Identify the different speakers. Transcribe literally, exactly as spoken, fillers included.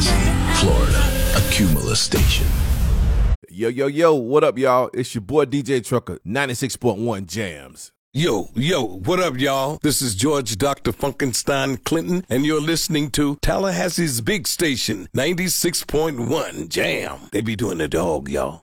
Speaker 1: Tallahassee, Florida, a Cumulus station.
Speaker 2: Yo, yo, yo, what up, y'all? It's your boy D J Trucker, ninety-six point one Jams.
Speaker 3: Yo, yo, what up, y'all? This is George Doctor Funkenstein Clinton, and you're listening to Tallahassee's big station, ninety-six point one Jam. They be doing the dog, y'all.